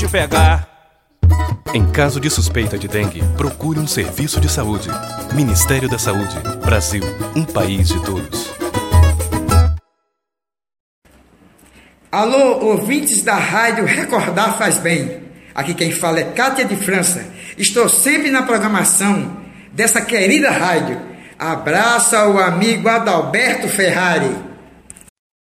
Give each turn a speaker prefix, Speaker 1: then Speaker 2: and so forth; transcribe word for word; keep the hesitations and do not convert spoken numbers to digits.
Speaker 1: te pegar. Em caso de suspeita de dengue, procure um serviço de saúde. Ministério da Saúde. Brasil, um país de todos.
Speaker 2: Alô, ouvintes da rádio Recordar Faz Bem. Aqui quem fala é Cátia de França. Estou sempre na programação dessa querida rádio. Abraço ao amigo Adalberto Ferrari.